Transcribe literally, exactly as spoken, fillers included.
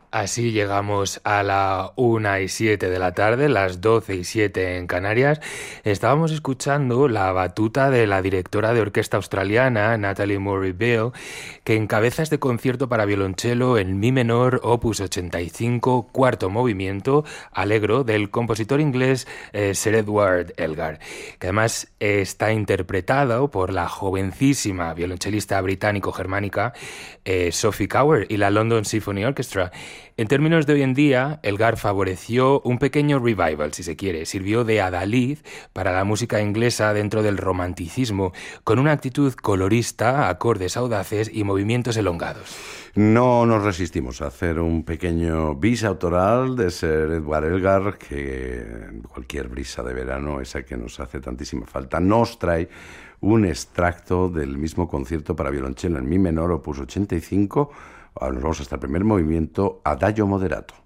Así llegamos a la una y siete de la tarde, las doce y siete en Canarias. Estábamos escuchando la batuta de la directora de orquesta australiana, Natalie Murray Beale, que encabeza este concierto para violonchelo en mi menor, opus ochenta y cinco, cuarto movimiento, Allegro, del compositor inglés eh, Sir Edward Elgar, que además eh, está interpretado por la jovencísima violonchelista británico-germánica eh, Sophie Cower y la London Symphony Orchestra. En términos de hoy en día, Elgar favoreció un pequeño revival, si se quiere. Sirvió de adalid para la música inglesa dentro del romanticismo, con una actitud colorista, acordes audaces y movimientos elongados. No nos resistimos a hacer un pequeño bis autoral de Sir Edward Elgar, que cualquier brisa de verano, esa que nos hace tantísima falta, nos trae un extracto del mismo concierto para violonchelo en mi menor, opus ochenta y cinco. Ahora nos vamos hasta el primer movimiento, Adagio Moderato.